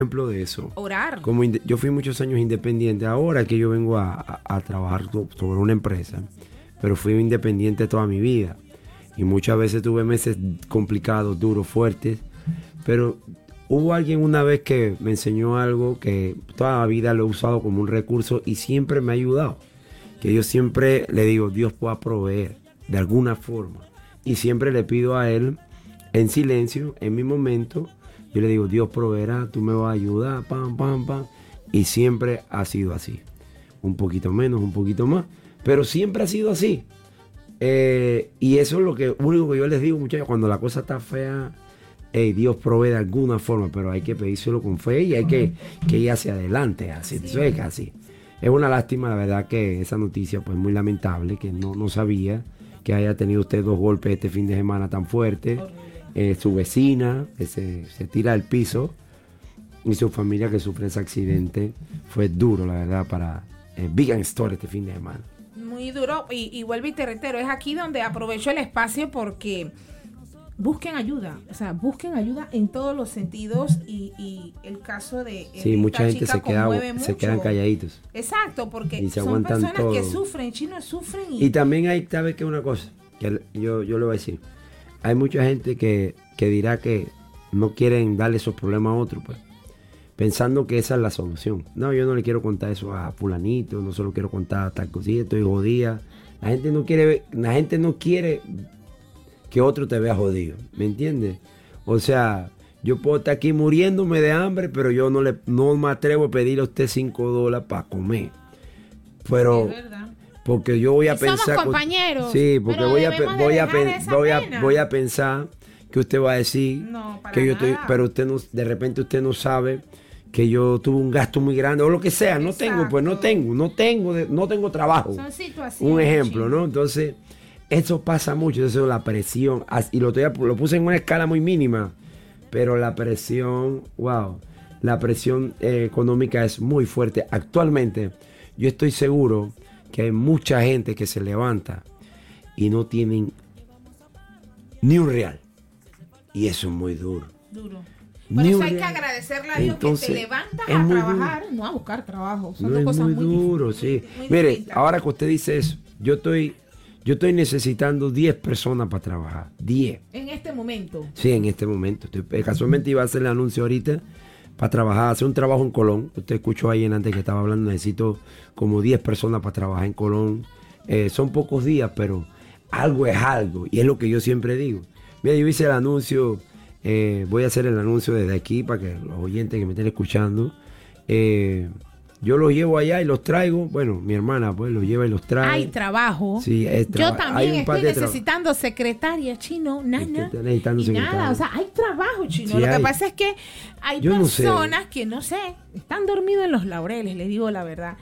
Ejemplo de eso. Orar. Como yo fui muchos años independiente, ahora que yo vengo a trabajar sobre una empresa, pero fui independiente toda mi vida. Y muchas veces tuve meses complicados, duros, fuertes, pero hubo alguien una vez que me enseñó algo que toda la vida lo he usado como un recurso y siempre me ha ayudado. Que yo siempre le digo, Dios pueda proveer de alguna forma. Y siempre le pido a Él, en silencio, en mi momento, yo le digo, Dios proveerá, tú me vas a ayudar, pam, pam, pam. Y siempre ha sido así. Un poquito menos, un poquito más, pero siempre ha sido así. Y eso es lo único que yo les digo, muchachos, cuando la cosa está fea, Dios provee de alguna forma, pero hay que pedírselo con fe y hay que ir hacia adelante, así. Sí. Eso es así. Es una lástima, la verdad, que esa noticia, pues muy lamentable, que no sabía que haya tenido usted 2 golpes este fin de semana tan fuertes. Su vecina que se tira al piso y su familia que sufre ese accidente. Fue duro, la verdad, para Vegan Store este fin de semana. Muy duro, y vuelvo y te reitero, es aquí donde aprovecho el espacio porque busquen ayuda, o sea, busquen ayuda en todos los sentidos y el caso de sí, mucha gente se quedan calladitos. Exacto, porque son personas todo. Que sufren, chinos sufren. Y también hay, ¿sabes qué? Una cosa, que yo le voy a decir, hay mucha gente que dirá que no quieren darle esos problemas a otros, pues, pensando que esa es la solución. No, yo no le quiero contar eso a fulanito, no se lo quiero contar a tal cosita, estoy jodida. La gente no quiere que otro te vea jodido, ¿me entiendes? O sea, yo puedo estar aquí muriéndome de hambre, pero yo no me atrevo a pedirle a usted $5 para comer. Pero es verdad. Porque yo voy a pensar... Somos compañeros. Sí, porque voy a pensar que usted va a decir que yo estoy... Pero de repente usted no sabe que yo tuve un gasto muy grande o lo que sea. No tengo trabajo. Son situaciones. Un ejemplo, ¿no? Entonces, eso pasa mucho. Eso es la presión. Y lo puse en una escala muy mínima. Pero la presión, wow. La presión económica es muy fuerte. Actualmente, yo estoy seguro que hay mucha gente que se levanta y no tienen ni un real. Y eso es muy duro. Por eso hay que agradecerle a Dios. Entonces, que te levantas a trabajar, no a buscar trabajo. Son dos cosas muy duras, sí. Mire, ahora que usted dice eso, yo estoy necesitando 10 personas para trabajar. 10. ¿En este momento? Sí, en este momento. Casualmente iba a hacer el anuncio ahorita para trabajar, hacer un trabajo en Colón. Usted escuchó ahí en antes que estaba hablando, necesito como 10 personas para trabajar en Colón. Son pocos días, pero algo es algo. Y es lo que yo siempre digo. Mira, yo hice el anuncio, voy a hacer el anuncio desde aquí para que los oyentes que me estén escuchando, yo los llevo allá y los traigo. Bueno, mi hermana pues los lleva y los trae. Hay trabajo. Sí, yo también estoy necesitando secretaria, chino, nada. O sea, hay trabajo, chino. Sí, lo que pasa es que hay personas que no sé, están dormidos en los laureles, les digo la verdad.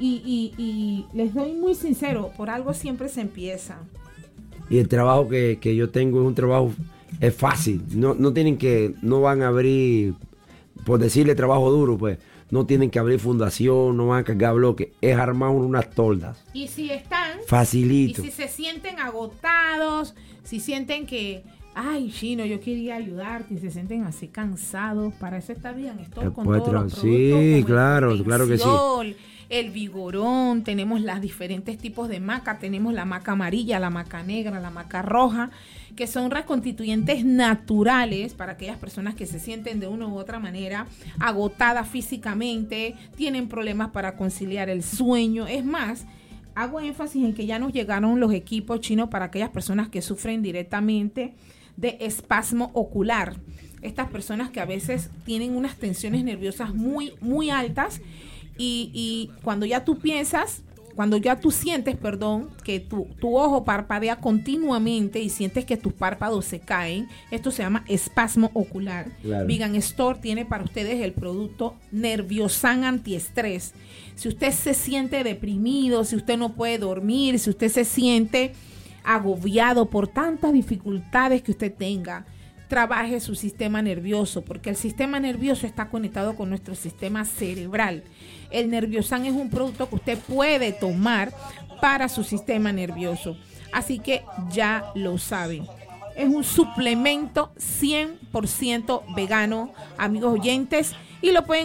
Y les doy muy sincero, por algo siempre se empieza. Y el trabajo que yo tengo es un trabajo, es fácil. No van a abrir, por decirle trabajo duro, pues. No tienen que abrir fundación, no van a cargar bloques, es armar unas toldas. Y si están... Facilito. Y si se sienten agotados, si sienten que, ay, chino, yo quería ayudarte, y se sienten así cansados, para eso está bien, estoy con todos los productos. Sí, claro que sí. El vigorón, tenemos los diferentes tipos de maca, tenemos la maca amarilla, la maca negra, la maca roja, que son reconstituyentes naturales para aquellas personas que se sienten de una u otra manera agotadas físicamente, tienen problemas para conciliar el sueño. Es más, hago énfasis en que ya nos llegaron los equipos chinos para aquellas personas que sufren directamente de espasmo ocular. Estas personas que a veces tienen unas tensiones nerviosas muy, muy altas y cuando ya tú sientes, que tu ojo parpadea continuamente y sientes que tus párpados se caen, esto se llama espasmo ocular. Claro. Vegan Store tiene para ustedes el producto Nerviosan antiestrés. Si usted se siente deprimido, si usted no puede dormir, si usted se siente agobiado por tantas dificultades que usted tenga, trabaje su sistema nervioso, porque el sistema nervioso está conectado con nuestro sistema cerebral. El Nerviosan es un producto que usted puede tomar para su sistema nervioso. Así que ya lo saben. Es un suplemento 100% vegano, amigos oyentes. y lo pueden